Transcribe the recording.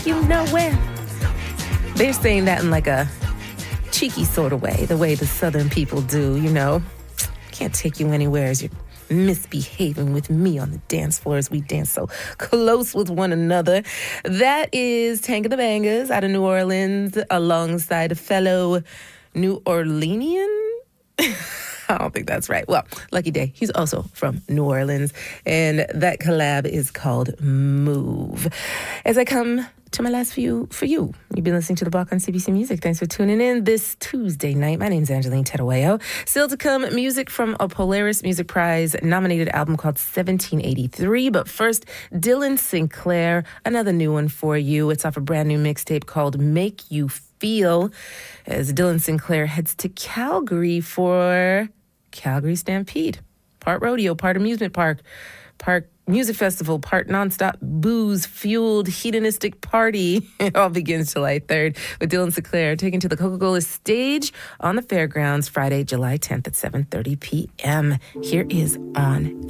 you nowhere. They're saying that in like a cheeky sort of way, the way the Southern people do, you know. Can't take you anywhere as you're misbehaving with me on the dance floor as we dance so close with one another. That is Tank of the Bangers out of New Orleans alongside a fellow New Orleanian. I don't think that's right. Well, Lucky Day, he's also from New Orleans, and that collab is called Move. As I come to my last few for you, you've been listening to The Block on CBC Music. Thanks for tuning in this Tuesday night. My name's Angeline Terueo. Still to come, music from a Polaris Music Prize nominated album called 1783. But first, Dylan Sinclair, another new one for you. It's off a brand new mixtape called Make You Feel, as Dylan Sinclair heads to Calgary for Calgary Stampede. Part rodeo, part amusement park, part music festival, part nonstop booze-fueled hedonistic party. It all begins July 3rd with Dylan Sinclair taken to the Coca-Cola stage on the fairgrounds Friday, July 10th at 7:30 p.m. Here is On